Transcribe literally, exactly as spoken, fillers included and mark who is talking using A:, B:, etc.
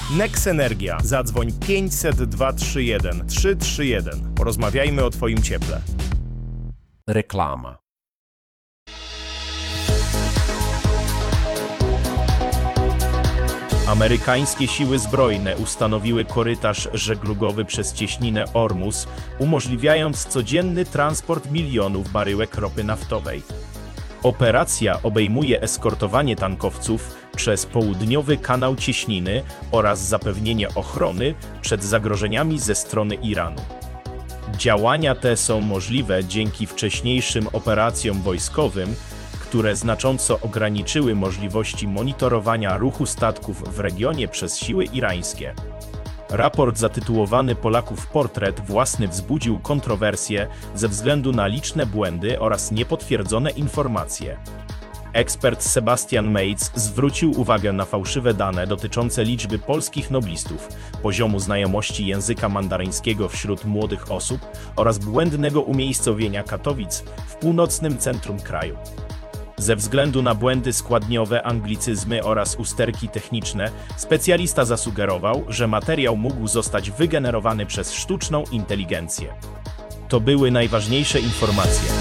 A: Nex Energia. Zadzwoń pięćset dwa trzy jeden trzy trzy jeden. Porozmawiajmy o Twoim cieple.
B: Reklama.
A: Amerykańskie siły zbrojne ustanowiły korytarz żeglugowy przez cieśninę Ormus, umożliwiając codzienny transport milionów baryłek ropy naftowej. Operacja obejmuje eskortowanie tankowców przez południowy kanał cieśniny oraz zapewnienie ochrony przed zagrożeniami ze strony Iranu. Działania te są możliwe dzięki wcześniejszym operacjom wojskowym, które znacząco ograniczyły możliwości monitorowania ruchu statków w regionie przez siły irańskie. Raport zatytułowany Polaków portret własny wzbudził kontrowersje ze względu na liczne błędy oraz niepotwierdzone informacje. Ekspert Sebastian Meitz zwrócił uwagę na fałszywe dane dotyczące liczby polskich noblistów, poziomu znajomości języka mandaryńskiego wśród młodych osób oraz błędnego umiejscowienia Katowic w północnym centrum kraju. Ze względu na błędy składniowe, anglicyzmy oraz usterki techniczne, specjalista zasugerował, że materiał mógł zostać wygenerowany przez sztuczną inteligencję. To były najważniejsze informacje.